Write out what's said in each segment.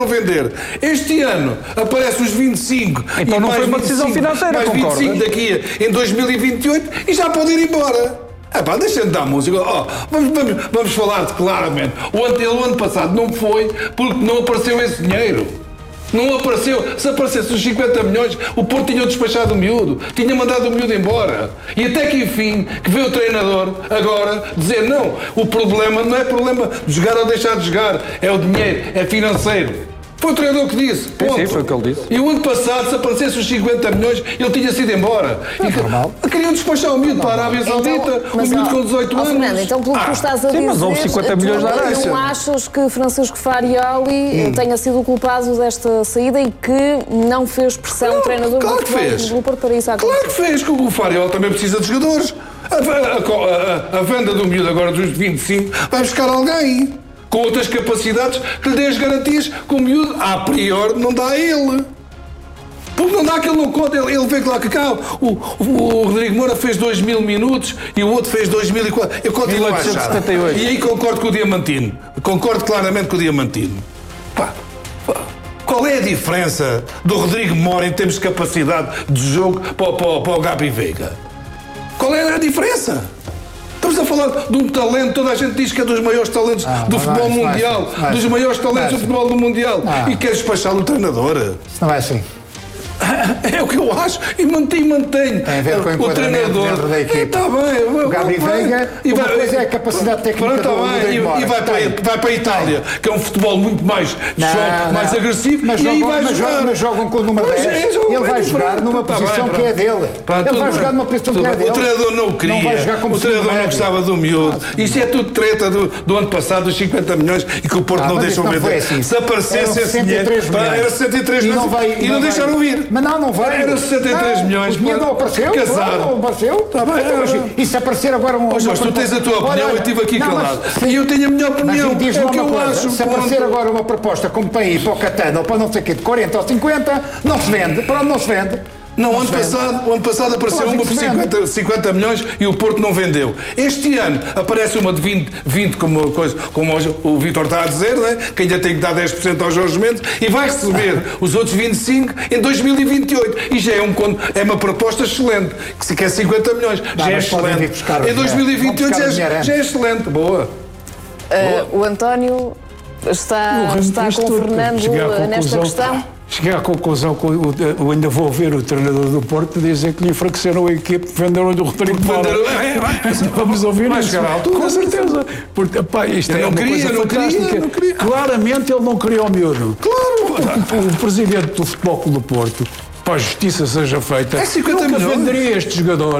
vender. Este ano aparece os 25 então e não mais foi uma decisão 25, financeira, mais 25 concorda? daqui em 2028 e já pode ir embora. Deixa-me dar música. Vamos falar claramente. O ano passado não foi porque não apareceu esse dinheiro. Não apareceu. Se aparecesse os 50 milhões, o Porto tinha despachado o miúdo. Tinha mandado o miúdo embora. E até que enfim, que veio o treinador agora dizer não, o problema não é problema de jogar ou deixar de jogar. É o dinheiro, é financeiro. Foi o treinador que disse. Ponto. Sim, foi o que ele disse. E o ano passado, se aparecesse os 50 milhões, ele tinha sido embora. Queriam despachar o miúdo para a Arábia Saudita, o miúdo com 18 anos. Fernando, então pelo que tu estás a dizer, mas houve 50 milhões da Arábia. não achas que Francisco Farioli tenha sido o culpado desta saída e que não fez pressão o treinador claro que fez. do Porto para isso acontecer? Claro que fez, que o Farioli também precisa de jogadores. A venda do miúdo agora dos 25 vai buscar alguém com outras capacidades que lhe dê as garantias que o miúdo, a priori, não dá a ele. Porque não dá que ele não conta. Ele vê que lá que cá o Rodrigo Moura fez 2000 minutos e o outro fez 2004. Eu continuo a achar. E aí concordo com o Diamantino. Concordo claramente com o Diamantino. Qual é a diferença do Rodrigo Moura em termos de capacidade de jogo para o Gabi Veiga? Qual é a diferença? Estamos a falar de um talento, toda a gente diz que é dos maiores talentos do futebol mundial, dos maiores talentos do futebol do mundial, e quer despachar o treinador. Isso não é assim. É o que eu acho e mantenho. Tem a ver com o enquadramento dentro da equipe. Está bem. O Gabi Veiga, uma coisa é a capacidade técnica do Rodrigo Moura. E vai para a Itália, que é um futebol muito mais mais agressivo, mas jogam com o número 10. Ele vai jogar numa posição que é dele. Ele vai jogar numa posição que é dele. O treinador não o queria, o treinador não gostava do miúdo. Isto é tudo treta do ano passado, dos 50 milhões, e que o Porto não deixou vender. Se aparecesse esse dinheiro, era 63 milhões e não deixaram vir. Mas não vai. Era 63 milhões. O dinheiro não apareceu. Não apareceu. Está bem. E se aparecer agora um... Jorge, tu tens a tua opinião, eu estive aqui calado. E eu tenho a minha opinião. É o que eu acho. Se aparecer agora uma proposta como para ir para o Catano ou para não sei o quê, de 40 ou 50, não se vende. Pronto, não se vende. Não, o ano passado apareceu uma por 50 milhões e o Porto não vendeu. Este ano aparece uma de 20 como o Vítor está a dizer, né? Que ainda tem que dar 10% aos Jorge Mendes e vai receber os outros 25 em 2028. E já é uma proposta excelente, que se quer 50 milhões. Já é excelente. Em 2028 já é excelente. Boa. O António está com o Fernando nesta questão. Cheguei à conclusão que eu ainda vou ver o treinador do Porto dizer que lhe enfraqueceram a equipe, venderam-lhe o Rodrigo Moura. Vamos ouvir isso. Com certeza. Porque, isto é uma coisa fantástica. Claramente ele não queria o miúdo. Claro. O presidente do Futebol Clube do Porto, para a justiça seja feita, nunca venderia este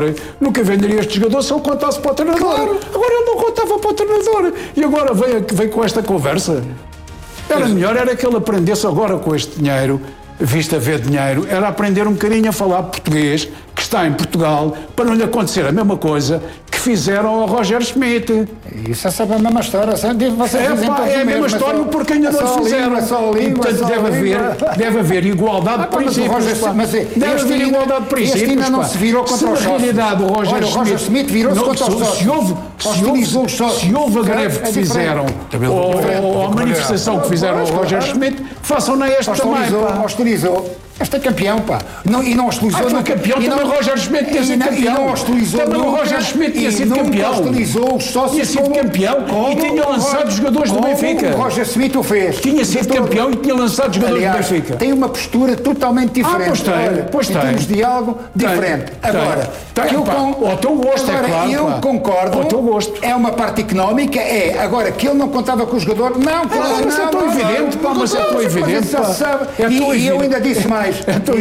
jogador se ele contasse para o treinador. Claro. Agora ele não contava para o treinador. E agora vem com esta conversa. Era melhor, era que ele aprendesse agora com este dinheiro, visto a ver dinheiro, era aprender um bocadinho a falar português, que está em Portugal, para não lhe acontecer a mesma coisa que fizeram ao Roger Schmidt. Isso é sempre a mesma história. É a mesma história porque ainda não lhe fizeram. Portanto, deve haver igualdade de princípios. Deve haver igualdade de princípios. Este ainda não se virou contra os sócios. Na realidade, o Roger Schmidt virou-se contra os sócios. Se houve a greve que fizeram, ou a manifestação que fizeram ao Roger Schmidt, façam-na esta também. Hostilizou. Este é campeão, pá. E não hostilizou. Foi campeão, também o Roger Schmidt tinha sido campeão. E não hostilizou. Também o Roger Schmidt tinha sido campeão. Hostilizou os sócios. Tinha sido campeão e tinha lançado jogadores do Benfica. O Roger Schmidt o fez. Tinha sido campeão e tinha lançado jogadores do Benfica. Tem uma postura totalmente diferente. Pois tem. Temos diálogo diferente. Agora, ao teu gosto, é claro. Eu concordo. Ao teu gosto. É uma parte económica, Agora, que ele não contava com o jogador, não. Mas é tão evidente, pá. Mas é tão evidente, pá. E eu ainda disse mais.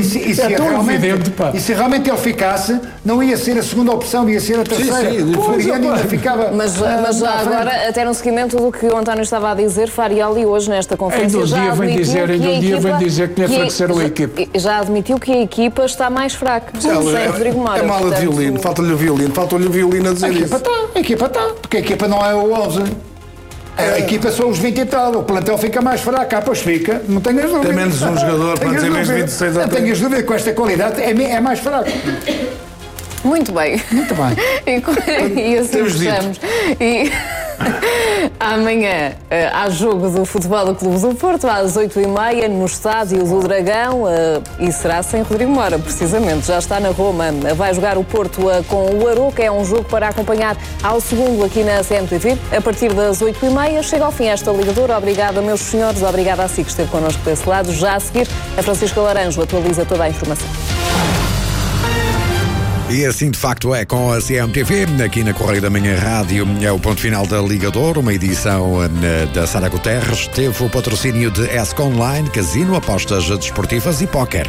E se realmente ele ficasse, não ia ser a segunda opção, ia ser a terceira. Mas já agora, até no seguimento do que o António estava a dizer, Farioli hoje nesta conferência já admitiu que lhe enfraqueceram a equipe. Já admitiu que a equipa está mais fraca. Sem Rodrigo Moura. É mala de violino, falta-lhe o violino a dizer isso. A equipa está, porque a equipa não é o 11. A equipa são os 20 e tal, o plantel fica mais fraco, pois fica, não tenhas dúvida. Tem menos um jogador para dizer menos 26 a 30. Não tenhas dúvida, com esta qualidade é mais fraco. Muito bem. Muito bem. E assim fechamos. Amanhã há jogo do Futebol do Clube do Porto, às 8h30, no Estádio do Dragão, e será sem Rodrigo Mora, precisamente. Já está na Roma, vai jogar o Porto com o Aroca. É um jogo para acompanhar ao segundo aqui na CMTV, a partir das 8h30. Chega ao fim esta ligadora. Obrigada, meus senhores, obrigada a si que esteve connosco desse lado. Já a seguir, a Francisca Laranjo atualiza toda a informação. E assim de facto é com a CMTV, aqui na Correio da Manhã Rádio, é o ponto final da Ligador, uma edição da Sara Guterres, teve o patrocínio de ESC Online, casino, apostas desportivas e póquer.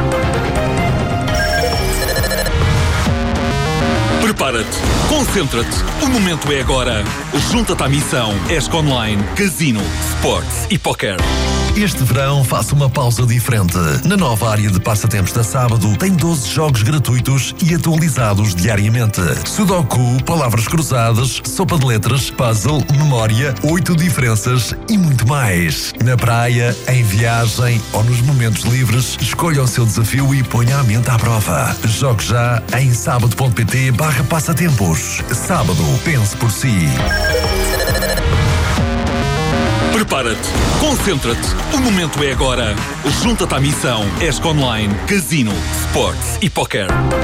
Prepara-te, concentra-te, o momento é agora. Junta-te à missão ESC Online, casino, sports e póquer. Este verão faça uma pausa diferente. Na nova área de passatempos da Sábado tem 12 jogos gratuitos e atualizados diariamente. Sudoku, palavras cruzadas, sopa de letras, puzzle, memória, 8 diferenças e muito mais. Na praia, em viagem ou nos momentos livres, escolha o seu desafio e ponha a mente à prova. Jogue já em sábado.pt/passatempos. Sábado, pense por si. Prepara-te, concentra-te, o momento é agora. Junta-te à missão ESC Online, casino, sports e póquer.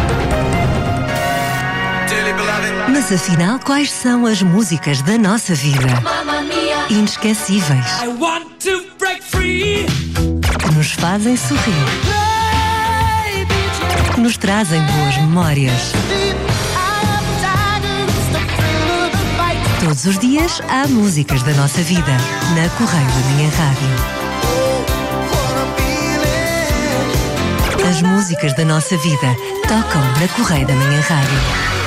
Mas afinal, quais são as músicas da nossa vida? Inesquecíveis. Que nos fazem sorrir. Que nos trazem boas memórias. Todos os dias há músicas da nossa vida na Correio da Manhã Rádio. As músicas da nossa vida tocam na Correio da Manhã Rádio.